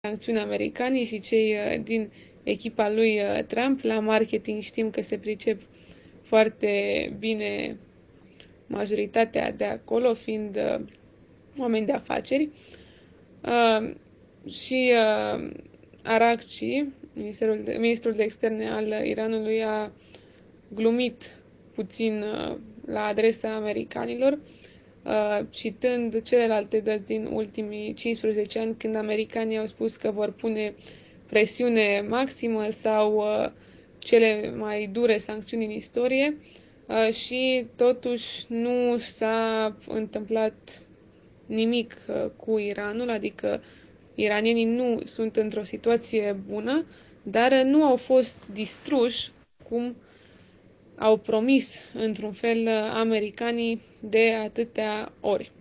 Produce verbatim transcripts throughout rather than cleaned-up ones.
sancțiuni americanii și cei uh, din echipa lui uh, Trump. La marketing știm că se pricep foarte bine majoritatea de acolo, fiind uh, oameni de afaceri. Uh, și uh, Arakci, Ministerul de, ministrul de externe al Iranului, a glumit puțin uh, la adresa americanilor, uh, citând celelalte dăți din ultimii cincisprezece ani, când americanii au spus că vor pune presiune maximă sau uh, cele mai dure sancțiuni în istorie, uh, și totuși nu s-a întâmplat nimic uh, cu Iranul, adică iranienii nu sunt într-o situație bună, dar nu au fost distruși cum au promis, într-un fel, americanii de atâtea ori.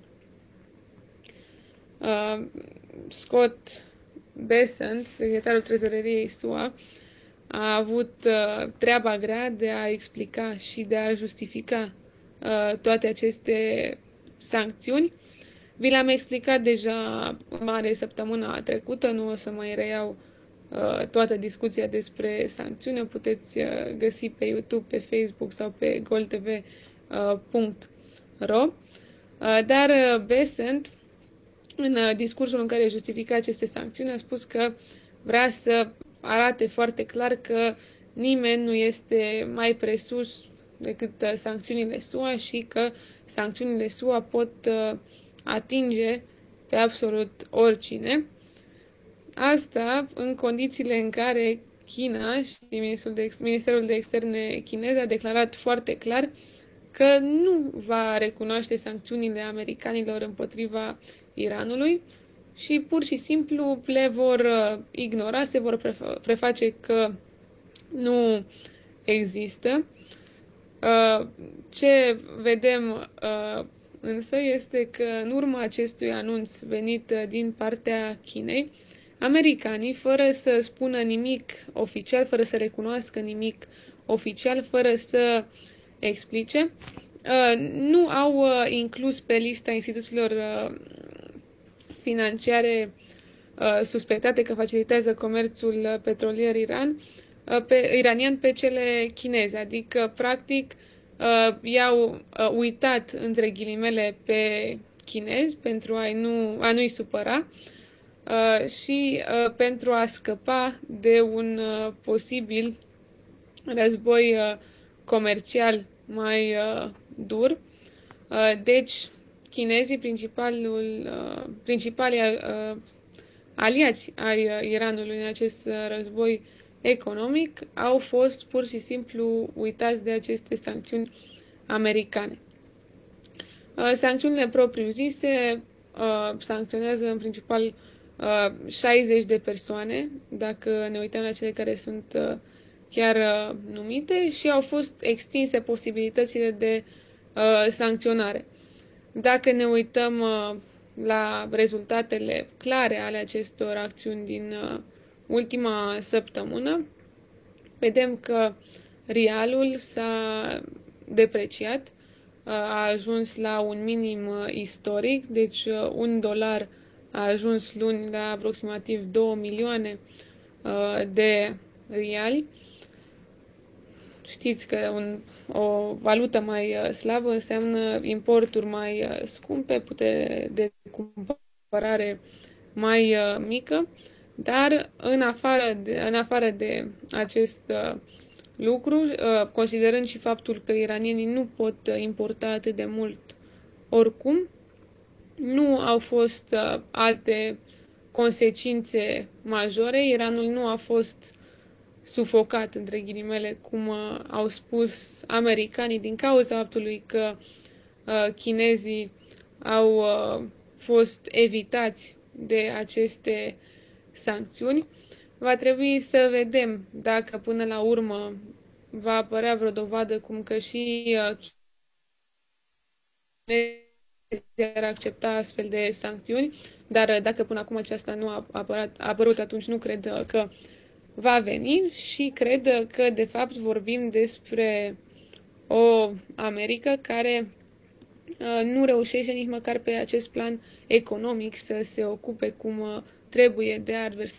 Uh, Scott Bessent, secretarul trezoreriei S U A, a avut uh, treaba grea de a explica și de a justifica uh, toate aceste sancțiuni. Vi le-am explicat deja în mare săptămâna trecută, nu o să mai reiau uh, toată discuția despre sancțiuni. O puteți uh, găsi pe YouTube, pe Facebook sau pe goldtv punct ro. Uh, dar uh, Bessent, în uh, discursul în care justifica aceste sancțiuni, a spus că vrea să arate foarte clar că nimeni nu este mai presus decât uh, sancțiunile S U A și că sancțiunile S U A pot uh, atinge pe absolut oricine. Asta în condițiile în care China și Ministerul de, Ministerul de Externe chinez a declarat foarte clar că nu va recunoaște sancțiunile americanilor împotriva Iranului și pur și simplu le vor ignora, se vor preface că nu există. Ce vedem însă este că în urma acestui anunț venit din partea Chinei, americanii, fără să spună nimic oficial, fără să recunoască nimic oficial, fără să explice, nu au inclus pe lista instituțiilor financiare suspectate că facilitează comerțul petrolier Iran, pe, iranian pe cele chineze, adică practic i-au uitat între ghilimele pe chinezi pentru a nu, a nu-i supăra și pentru a scăpa de un posibil război comercial mai dur. Deci, chinezii, principalul, principalii aliați ai Iranului în acest război economic, au fost pur și simplu uitați de aceste sancțiuni americane. Sancțiunile propriu-zise sancționează în principal șaizeci de persoane, dacă ne uităm la cele care sunt chiar numite, și au fost extinse posibilitățile de sancționare. Dacă ne uităm la rezultatele clare ale acestor acțiuni din ultima săptămână, vedem că rialul s-a depreciat, a ajuns la un minim istoric, deci un dolar a ajuns luni la aproximativ două milioane de riali. Știți că un, o valută mai slabă înseamnă importuri mai scumpe, putere de cumpărare mai mică, dar în afară de, în afară de acest lucru, considerând și faptul că iranienii nu pot importa atât de mult oricum, nu au fost alte consecințe majore. Iranul nu a fost sufocat, între ghilimele, cum au spus americanii, din cauza faptului că chinezii au fost evitați de aceste sancțiuni. Va trebui să vedem dacă până la urmă va apărea vreo dovadă cum că și chinezii ar accepta astfel de sancțiuni, dar dacă până acum aceasta nu a, apărat, a apărut, atunci nu cred că va veni și cred că de fapt vorbim despre o Americă care nu reușește nici măcar pe acest plan economic să se ocupe cum trebuie de adversari.